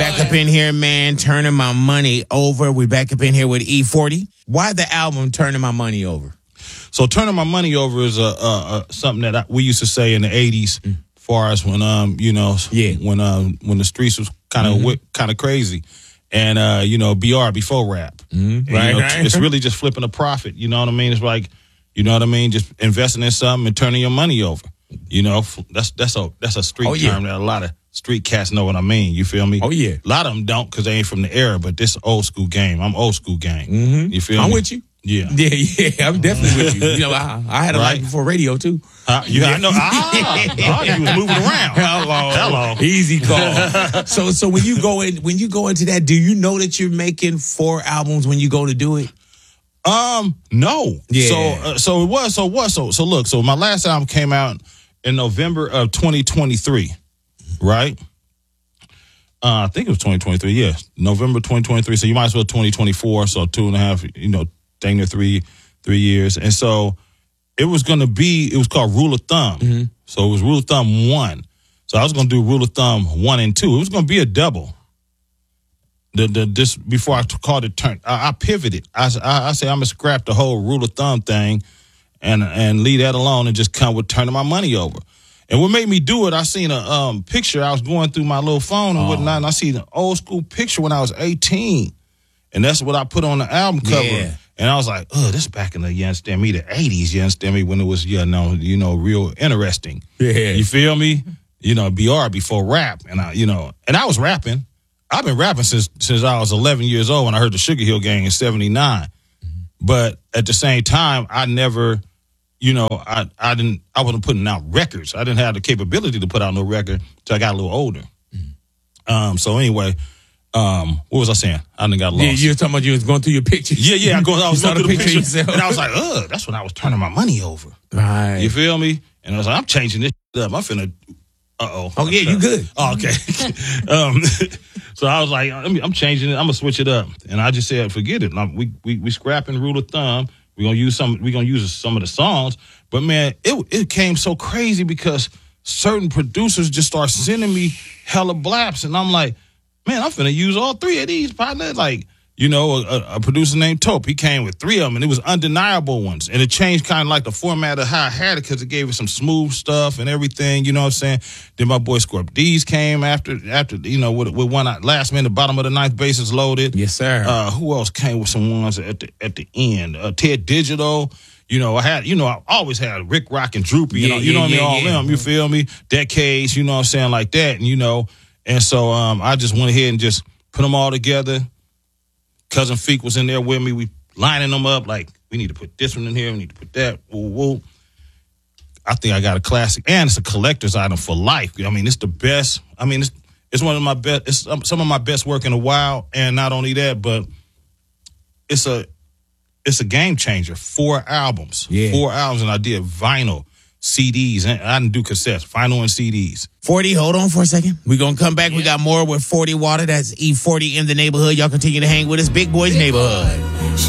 back up in here, man, turning my money over. We back up in here with E40. Why the album Turning My Money Over? So turning my money over is something that we used to say in the 80s, as far as when when the streets was kind of crazy, and BR before rap, Right. It's really just flipping a profit. You know what I mean? It's like, you know what I mean, just investing in something and turning your money over. You know, that's a street term that a lot of street cats know what I mean. You feel me? Oh, yeah. A lot of them don't because they ain't from the era, but this old school game. I'm old school gang. Mm-hmm. You feel me? I'm with you. Yeah. Yeah, I'm definitely with you. You know, I had a life before radio, too. I know. You was moving around. Hello. Easy call. So when you go into that, do you know that you're making 4 albums when you go to do it? No. Yeah. So it was. So what? So look. So my last album came out in November of 2023, right? I think it was 2023. Yeah, November 2023. So you might as well 2024. So 2.5. Dang near 3 years. And so it was called Rule of Thumb. Mm-hmm. So it was Rule of Thumb 1. So I was going to do Rule of Thumb 1 and 2. It was going to be a double. Just before I called it turn, I pivoted. I said I'm going to scrap the whole Rule of Thumb thing and leave that alone and just come with turning my money over. And what made me do it, I seen a picture. I was going through my little phone and whatnot, and I see an old school picture when I was 18. And that's what I put on the album cover. Yeah. And I was like, this back in the, you understand me, the 80s, you understand me, when it was, real interesting. Yeah. You feel me? BR before rap. And I was rapping. I've been rapping since I was 11 years old when I heard the Sugar Hill Gang in 79. But at the same time, I never, I wasn't putting out records. I didn't have the capability to put out no record until I got a little older. So anyway, what was I saying? I done got lost. Yeah, you were talking about you was going through your pictures. Yeah, I was going through the pictures. Yourself. And I was like, that's when I was turning my money over. Right. You feel me? And I was like, I'm changing this up. I'm finna, Oh, yeah, you good. Oh, okay. So I was like, I'm changing it. I'm gonna switch it up. And I just said, forget it. We scrapping Rule of Thumb. We're gonna use some of the songs. But man, it came so crazy because certain producers just start sending me hella blaps, and I'm like, man, I'm finna use all 3 of these, partner. Like, a producer named Tope, he came with 3 of them, and it was undeniable ones. And it changed kind of like the format of how I had it because it gave it some smooth stuff and everything, you know what I'm saying? Then my boy Scorp D's came after with one last minute, bottom of the 9th, bases loaded. Yes, sir. Who else came with some ones at the end? Ted Digital. I always had Rick Rock and Droopy, all them, you feel me? Decades, you know what I'm saying, like that, and so I just went ahead and just put them all together. Cousin Feek was in there with me. We lining them up like, we need to put this one in here. We need to put that. Woo, woo. I think I got a classic. And it's a collector's item for life. I mean, it's the best. I mean, it's one of my best. It's some of my best work in a while. And not only that, but it's a game changer. 4 albums. Yeah. 4 albums. And I did vinyl, CDs. And I didn't do cassettes. Vinyl and CDs. 40, hold on for a second. We're going to come back. We got more with 40 Water. That's E40 in the neighborhood. Y'all continue to hang with us. Big Boys Neighborhood.